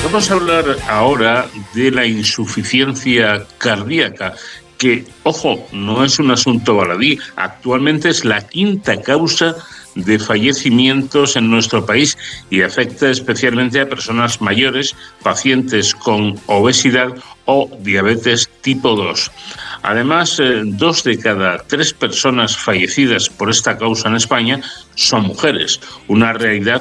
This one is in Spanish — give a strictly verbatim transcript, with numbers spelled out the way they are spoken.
Vamos a hablar ahora de la insuficiencia cardíaca, que, ojo, no es un asunto baladí. Actualmente es la quinta causa de fallecimientos en nuestro país y afecta especialmente a personas mayores, pacientes con obesidad o diabetes tipo dos. Además, eh, dos de cada tres personas fallecidas por esta causa en España son mujeres, una realidad